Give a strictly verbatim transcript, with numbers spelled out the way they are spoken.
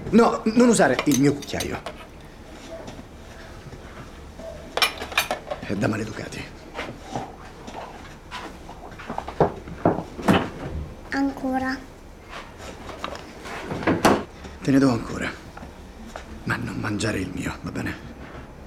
No, non usare il mio cucchiaio. È da maleducati. Ancora. Te ne do ancora. Ma non mangiare il mio, va bene?